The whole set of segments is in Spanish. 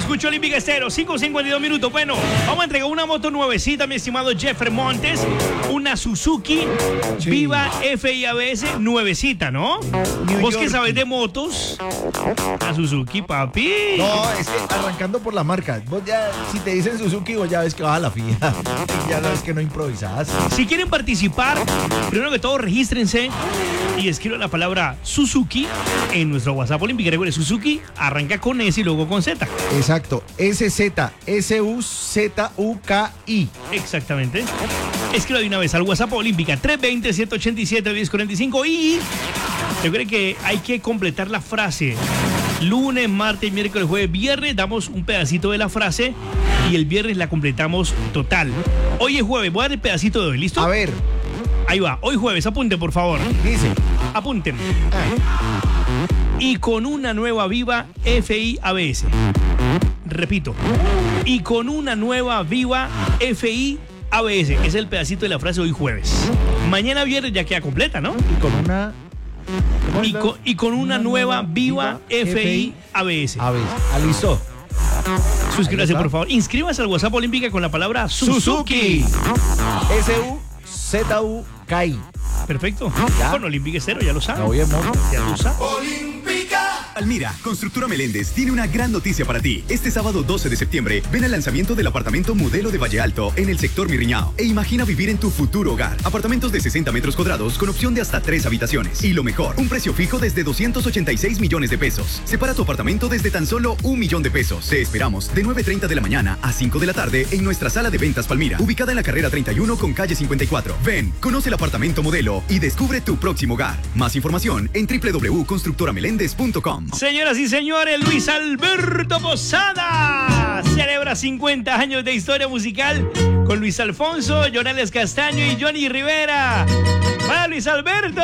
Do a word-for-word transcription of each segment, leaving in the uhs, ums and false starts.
escucho Olímpica Estéreo, cinco cincuenta y dos minutos. Bueno, vamos a entregar una moto nuevecita, mi estimado Jeffrey Montes. Una Suzuki Sí. Viva F I A B S nuevecita, ¿no? New ¿Vos que York. sabés de motos? La Suzuki, papi. No, es que arrancando por la marca. Vos ya, si te dicen Suzuki, vos ya ves que vas a la fija. Ya sabes que no improvisás. Si quieren participar, primero que todo regístrense y escriban la palabra Suzuki en nuestro WhatsApp Olímpica. Recuerden, Suzuki arranca con S y luego con Z. Exacto. S Z, S U Z U K I. Exactamente. Escriba de una vez al WhatsApp Olímpica tres dos cero, siete ocho siete, uno cero cuatro cinco y recuerden que hay que completar la frase. Lunes, martes, miércoles, jueves, viernes damos un pedacito de la frase y el viernes la completamos total. Hoy es jueves, voy a dar el pedacito de hoy, ¿listo? A ver, Ahí va, hoy jueves, apunten por favor. dice. Apunten. Ah, Y con una nueva Viva F I A B S. Repito. Y con una nueva Viva F I A B S. Es el pedacito de la frase hoy jueves. Mañana viernes ya queda completa, ¿no? y con una. ¿cómo es Y la- con, y con una nueva Viva F I A B S. A ver, alistó. Suscríbase, Ahí va. por favor. Inscríbase al WhatsApp Olímpica con la palabra Suzuki. S U Z U K I. Perfecto. Ya. Con Olímpica Cero, ya lo La saben. voy en moto. Ya lo saben. Almira, Constructora Meléndez tiene una gran noticia para ti. Este sábado doce de septiembre, ven al lanzamiento del apartamento modelo de Valle Alto en el sector Mirriñao e imagina vivir en tu futuro hogar. Apartamentos de sesenta metros cuadrados con opción de hasta tres habitaciones. Y lo mejor, un precio fijo desde doscientos ochenta y seis millones de pesos. Separa tu apartamento desde tan solo un millón de pesos. Te esperamos de nueve treinta de la mañana a cinco de la tarde en nuestra sala de ventas Palmira, ubicada en la carrera treinta y uno con calle cincuenta y cuatro. Ven, conoce el apartamento modelo y descubre tu próximo hogar. Más información en w w w punto constructora meléndez punto com. Señoras y señores, Luis Alberto Posada celebra cincuenta años de historia musical con Luis Alfonso, Jonales Castaño y Johnny Rivera. ¡Para Luis Alberto!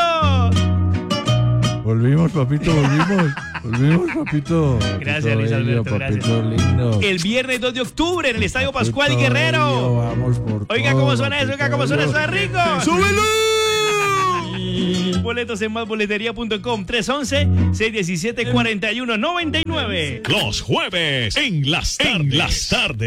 Volvimos, papito, volvimos. Volvimos, papito. Gracias, Papito Luis bello, Alberto, papito lindo. El viernes dos de octubre en el Estadio Pascual y Papito Guerrero. bello, vamos por Oiga todo, cómo suena eso, oiga papito cómo suena bello. eso de rico. ¡Súbelo! Boletos en másboletería punto com, tres once, seis diecisiete, cuarenta y uno noventa y nueve. Los jueves en las tardes. En las tardes.